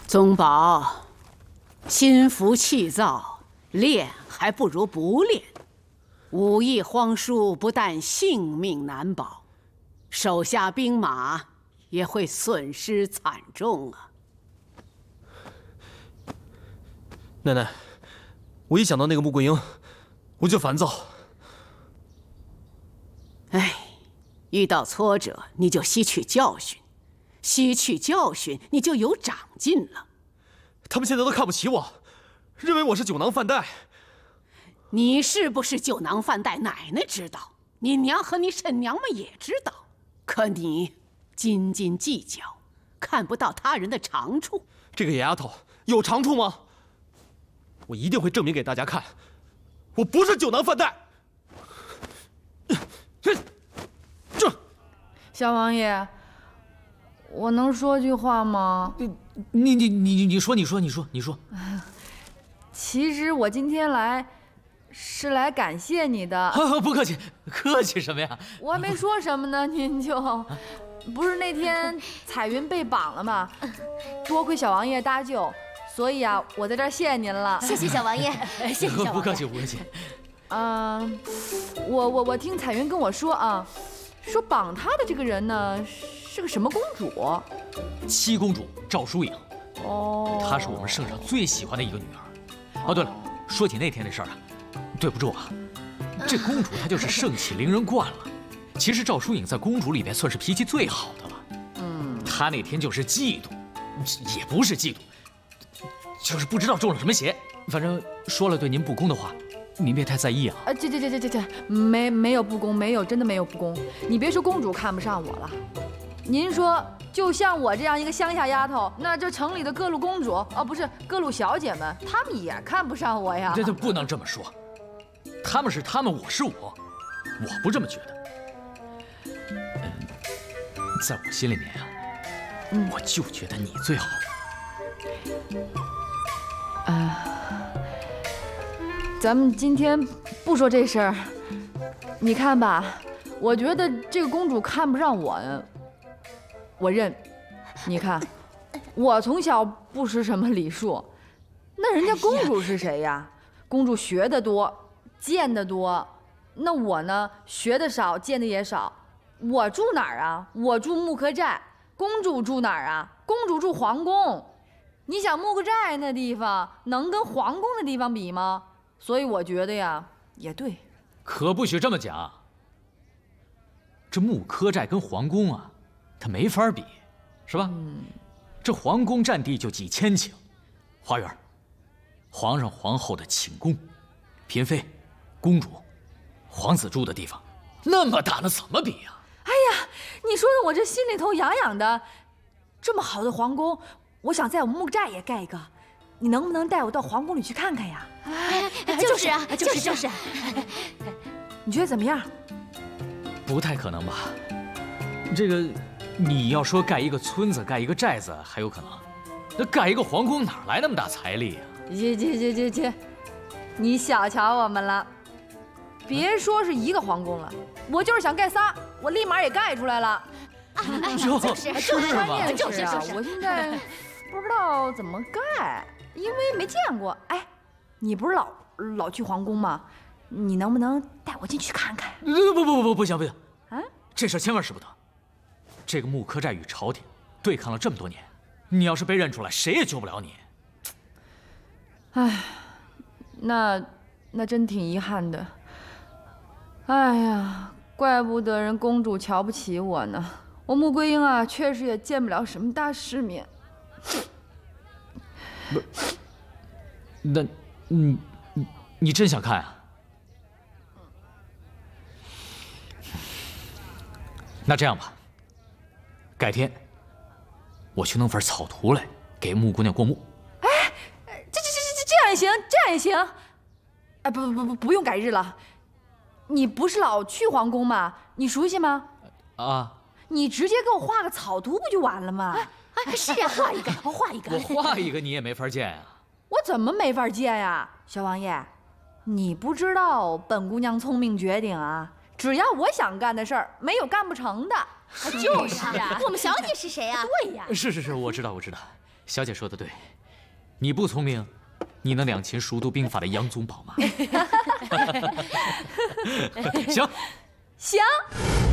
宗保，心浮气躁，练还不如不练。武艺荒疏，不但性命难保，手下兵马也会损失惨重啊！ 奶奶，我一想到那个穆桂英，我就烦躁。 哎，遇到挫折你就吸取教训，吸取教训你就有长进了。 他们现在都看不起我，认为我是酒囊饭袋。 你是不是酒囊饭袋，奶奶知道，你娘和你婶娘们也知道。可你斤斤计较，看不到他人的长处。 这个野丫头有长处吗？我一定会证明给大家看，我不是酒囊饭袋。 小王爷，我能说句话吗？ 你说。 其实我今天来，是来感谢你的。 不客气，客气什么呀？ 我还没说什么呢，您就，不是那天彩云被绑了吗？多亏小王爷搭救，所以啊，我在这儿谢谢您了。 谢谢小王爷，谢谢小王爷。 不客气，不客气。 我听彩云跟我说啊，说绑她的这个人呢是个什么公主？ 七公主赵淑颖。 哦， 她是我们圣上最喜欢的一个女儿。哦，对了，说起那天的事儿啊，对不住啊，这公主她就是盛气凌人惯了。其实赵淑颖在公主里边算是脾气最好的了。她那天就是嫉妒，也不是嫉妒，就是不知道中了什么邪。反正说了对您不公的话，您别太在意啊。 这，没有不公，没有，真的没有不公。你别说公主看不上我了，您说就像我这样一个乡下丫头，那这城里的各路公主，不是各路小姐们，她们也看不上我呀。 这不能这么说，她们是她们，我是我，我不这么觉得。在我心里面啊，我就觉得你最好。 咱们今天不说这事儿，你看吧，我觉得这个公主看不上我，我认。你看，我从小不识什么礼数，那人家公主是谁呀？公主学得多，见得多，那我呢，学得少，见得也少。我住哪儿啊？我住木柯寨。公主住哪儿啊？公主住皇宫。你想木柯寨那地方能跟皇宫的地方比吗？所以我觉得呀，也对。 可不许这么讲。这木柯寨跟皇宫啊，它没法比，是吧？这皇宫占地就几千顷，花园，皇上皇后的寝宫，嫔妃、公主、皇子住的地方，那么大，那怎么比呀？ 哎呀，你说的我这心里头痒痒的。这么好的皇宫，我想在我们木寨也盖一个。你能不能带我到皇宫里去看看呀？ 就是啊，就是。 你觉得怎么样？ 不太可能吧？这个，你要说盖一个村子、盖一个寨子还有可能，那盖一个皇宫哪来那么大财力呀？ 去，你小瞧我们了。别说是一个皇宫了，我就是想盖仨，我立马也盖出来了。 就是啊，我现在不知道怎么盖。因为没见过。哎，你不是老去皇宫吗？你能不能带我进去看看？ 不行！ 啊， 这事千万使不得。这个木柯寨与朝廷对抗了这么多年，你要是被认出来，谁也救不了你。 哎，那真挺遗憾的。哎呀，怪不得人公主瞧不起我呢。我穆桂英啊，确实也见不了什么大世面。 不，那，你真想看啊？那这样吧，改天我去弄份草图来给穆姑娘过目。 哎，这样也行。哎，不用改日了。你不是老去皇宫吗？你熟悉吗？ 啊， 你直接给我画个草图不就完了吗？ 是啊，画一个。 我画一个你也没法见呀。 我怎么没法见呀？小王爷，你不知道本姑娘聪明绝顶啊！只要我想干的事儿，没有干不成的。 就是啊，我们小姐是谁啊？ 对呀， 是，我知道。 小姐说的对，你不聪明，你能两擒熟读兵法的杨宗保吗？行， 行。